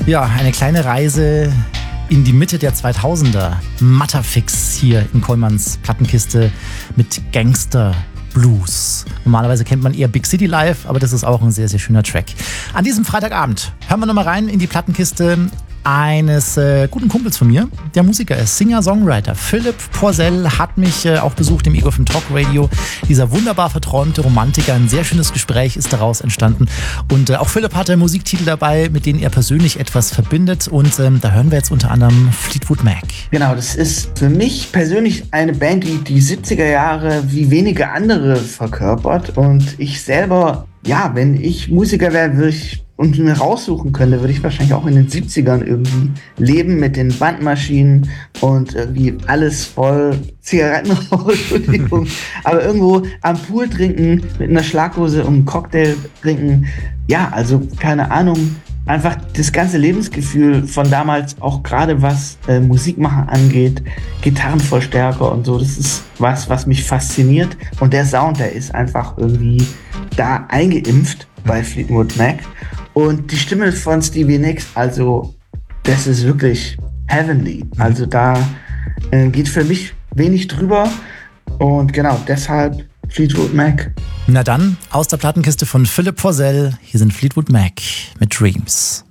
Ja, eine kleine Reise in die Mitte der 2000er. Matterfix hier in Kollmanns Plattenkiste mit Gangster Blues. Normalerweise kennt man eher Big City Live, aber das ist auch ein sehr, sehr schöner Track. An diesem Freitagabend hören wir nochmal rein in die Plattenkiste eines guten Kumpels von mir. Der Musiker ist Singer-Songwriter. Philipp Porzell hat mich auch besucht im Ego FM Talk Radio. Dieser wunderbar verträumte Romantiker. Ein sehr schönes Gespräch ist daraus entstanden. Und auch Philipp hatte Musiktitel dabei, mit denen er persönlich etwas verbindet. Und da hören wir jetzt unter anderem Fleetwood Mac. Genau, das ist für mich persönlich eine Band, die 70er Jahre wie wenige andere verkörpert. Und ich selber, ja, wenn ich Musiker wäre, würde ich und mir raussuchen könnte, würde ich wahrscheinlich auch in den 70ern irgendwie leben mit den Bandmaschinen und irgendwie alles voll Zigarettenrauch, Entschuldigung, aber irgendwo am Pool trinken, mit einer Schlaghose und einem Cocktail trinken. Ja, also keine Ahnung, einfach das ganze Lebensgefühl von damals, auch gerade was Musikmachen angeht, Gitarrenverstärker und so, das ist was mich fasziniert. Und der Sound, der ist einfach irgendwie da eingeimpft bei Fleetwood Mac. Und die Stimme von Stevie Nicks, also das ist wirklich heavenly. Also da geht für mich wenig drüber. Und genau, deshalb Fleetwood Mac. Na dann, aus der Plattenkiste von Philipp Porzell, hier sind Fleetwood Mac mit Dreams.